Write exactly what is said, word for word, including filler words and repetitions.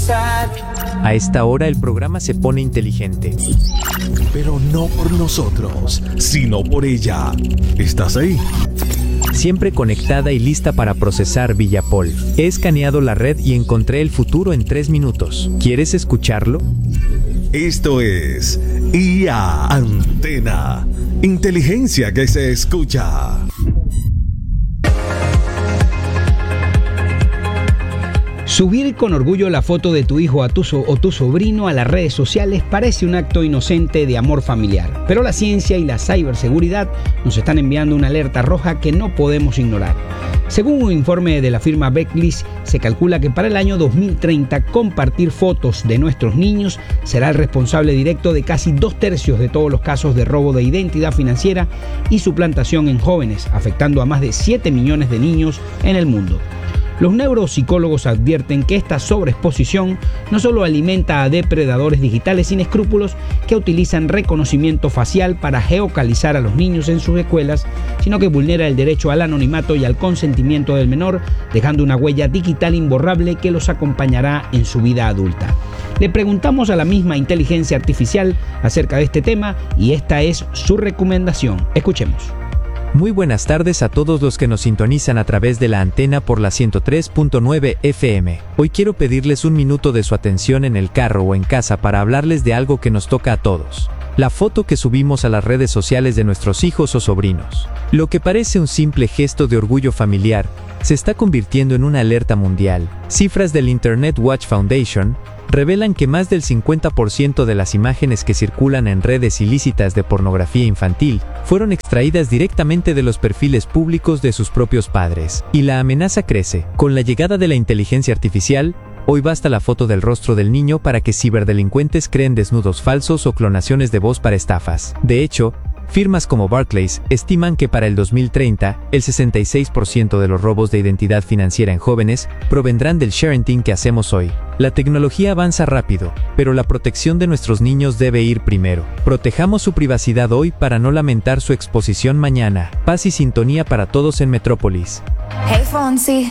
A esta hora el programa se pone inteligente. Pero no por nosotros, sino por ella. ¿Estás ahí? Siempre conectada y lista para procesar Villapol. He escaneado la red y encontré el futuro en tres minutos. ¿Quieres escucharlo? Esto es I A Antena. Inteligencia que se escucha. Subir con orgullo la foto de tu hijo a tu so- o tu sobrino a las redes sociales parece un acto inocente de amor familiar, pero la ciencia y la ciberseguridad nos están enviando una alerta roja que no podemos ignorar. Según un informe de la firma Beckley, se calcula que para el año dos mil treinta compartir fotos de nuestros niños será el responsable directo de casi dos tercios de todos los casos de robo de identidad financiera y suplantación en jóvenes, afectando a más de siete millones de niños en el mundo. Los neuropsicólogos advierten que esta sobreexposición no solo alimenta a depredadores digitales sin escrúpulos que utilizan reconocimiento facial para geocalizar a los niños en sus escuelas, sino que vulnera el derecho al anonimato y al consentimiento del menor, dejando una huella digital imborrable que los acompañará en su vida adulta. Le preguntamos a la misma inteligencia artificial acerca de este tema y esta es su recomendación. Escuchemos. Muy buenas tardes a todos los que nos sintonizan a través de la antena por la ciento tres punto nueve F M. Hoy quiero pedirles un minuto de su atención en el carro o en casa para hablarles de algo que nos toca a todos. La foto que subimos a las redes sociales de nuestros hijos o sobrinos. Lo que parece un simple gesto de orgullo familiar, se está convirtiendo en una alerta mundial. Cifras del Internet Watch Foundation revelan que más del cincuenta por ciento de las imágenes que circulan en redes ilícitas de pornografía infantil fueron extraídas directamente de los perfiles públicos de sus propios padres. Y la amenaza crece. Con la llegada de la inteligencia artificial, hoy basta la foto del rostro del niño para que ciberdelincuentes creen desnudos falsos o clonaciones de voz para estafas. De hecho, firmas como Barclays estiman que para el dos mil treinta, el sesenta y seis por ciento de los robos de identidad financiera en jóvenes provendrán del sharing que hacemos hoy. La tecnología avanza rápido, pero la protección de nuestros niños debe ir primero. Protejamos su privacidad hoy para no lamentar su exposición mañana. Paz y sintonía para todos en Metrópolis. Hey Fonsi,